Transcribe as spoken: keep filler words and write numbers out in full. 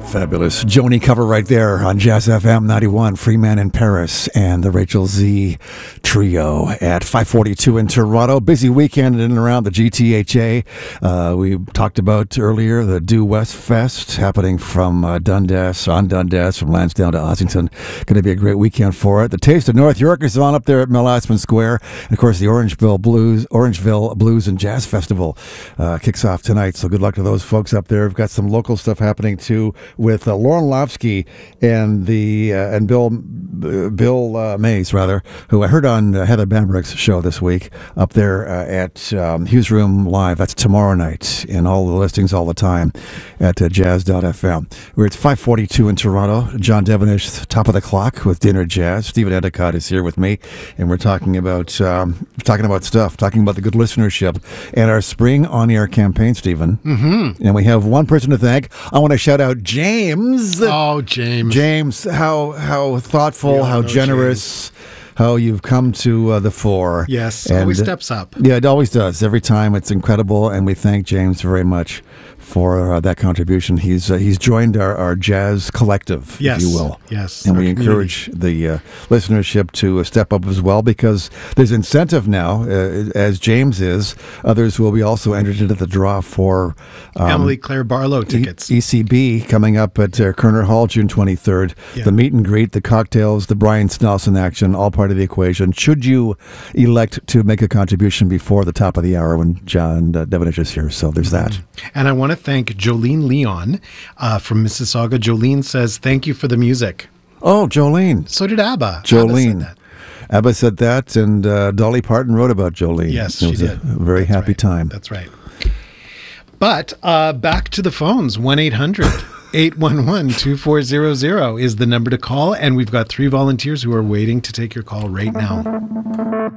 Fabulous Joni cover right there on Jazz F M ninety-one, Freeman in Paris, and the Rachel Z Trio at five forty-two in Toronto. Busy weekend in and around the G T H A. Uh, we talked about earlier the Due West Fest happening from uh, Dundas, on Dundas, from Lansdowne to Ossington. Going to be a great weekend for it. The Taste of North York is on up there at Melasman Square. And of course, the Orangeville Blues, Orangeville Blues and Jazz Festival uh, kicks off tonight. So good luck to those folks up there. We've got some local stuff happening too, with uh, Lauren Lofsky and the uh, and Bill uh, Bill uh, Mays, rather, who I heard on uh, Heather Bambrick's show this week up there uh, at um, Hughes Room Live. That's tomorrow night, and all the listings all the time at uh, jazz dot f m. We're at five forty-two in Toronto. John Devonish, top of the clock with Dinner Jazz. Stephen Endicott is here with me, and we're talking about um, talking about stuff, talking about the good listenership and our spring on-air campaign, Stephen. Mm-hmm. And we have one person to thank. I want to shout out James. Oh, James. James, how how thoughtful, how generous, James. How you've come to uh, the fore. Yes, and, always steps up. Yeah, it always does. Every time it's incredible, and we thank James very much for uh, that contribution. He's uh, he's joined our, our jazz collective, yes, if you will. Yes, and we encourage the uh, listenership to uh, step up as well, because there's incentive now, uh, as James is. Others will be also entered into the draw for um, Emily Claire Barlow tickets. E- ECB coming up at uh, Kerner Hall June twenty-third. Yeah. The meet and greet, the cocktails, the Brian Snelson action, all part of the equation. Should you elect to make a contribution before the top of the hour when John uh, Devonish is here. So there's that. And I want to thank Jolene Leon uh, from Mississauga. Jolene says, thank you for the music. Oh, Jolene. So did ABBA. Jolene. ABBA said that, ABBA said that, and uh, Dolly Parton wrote about Jolene. Yes, it she was did. A very That's happy right. time. That's right. But uh, back to the phones. one eight hundred eight one one two four zero zero is the number to call, and we've got three volunteers who are waiting to take your call right now.